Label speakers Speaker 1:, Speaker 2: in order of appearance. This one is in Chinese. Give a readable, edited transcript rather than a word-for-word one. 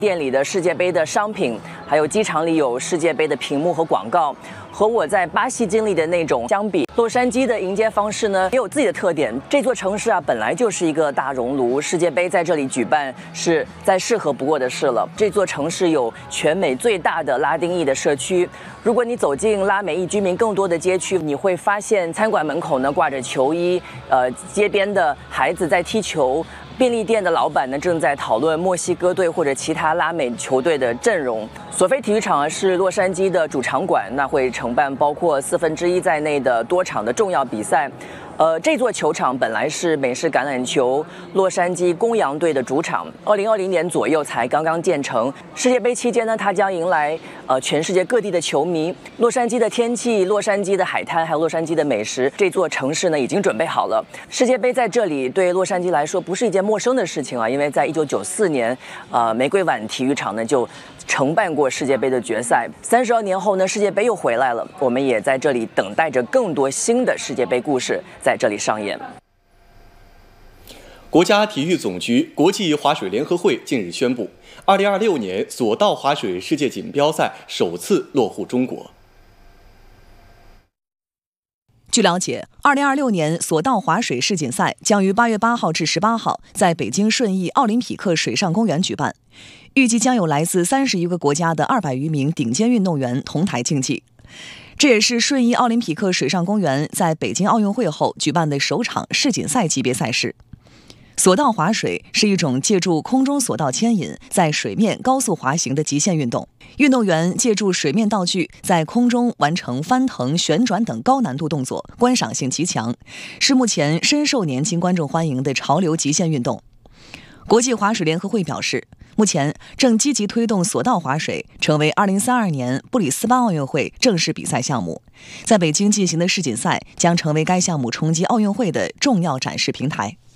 Speaker 1: 店里的世界杯的商品，还有机场里有世界杯的屏幕和广告，和我在巴西经历的那种相比，洛杉矶的迎接方式呢也有自己的特点。这座城市啊本来就是一个大熔炉，世界杯在这里举办是再适合不过的事了。这座城市有全美最大的拉丁裔的社区，如果你走进拉美裔居民更多的街区，你会发现餐馆门口呢挂着球衣，街边的孩子在踢球。便利店的老板呢正在讨论墨西哥队或者其他拉美球队的阵容。索菲体育场是洛杉矶的主场馆，那会承办包括1/4在内的多场的重要比赛。这座球场本来是美式橄榄球洛杉矶公羊队的主场，2020年左右才刚刚建成。世界杯期间呢，它将迎来全世界各地的球迷。洛杉矶的天气、洛杉矶的海滩，还有洛杉矶的美食，这座城市呢已经准备好了。世界杯在这里对洛杉矶来说不是一件陌生的事情啊，因为在1994年，玫瑰碗体育场呢就承办过世界杯的决赛。32年后呢，世界杯又回来了，我们也在这里等待着更多新的世界杯故事在这里上演。
Speaker 2: 国家体育总局国际滑水联合会近日宣布，2026年索道滑水世界锦标赛首次落户中国。
Speaker 3: 据了解，2026年索道滑水世锦赛将于8月8号至18号在北京顺义奥林匹克水上公园举办，预计将有来自30余个国家的200余名顶尖运动员同台竞技。这也是顺义奥林匹克水上公园在北京奥运会后举办的首场世锦赛级别赛事。索道滑水是一种借助空中索道牵引在水面高速滑行的极限运动，运动员借助水面道具在空中完成翻腾、旋转等高难度动作，观赏性极强，是目前深受年轻观众欢迎的潮流极限运动。国际滑水联合会表示，目前正积极推动索道滑水成为2032年布里斯班奥运会正式比赛项目，在北京进行的世锦赛将成为该项目冲击奥运会的重要展示平台。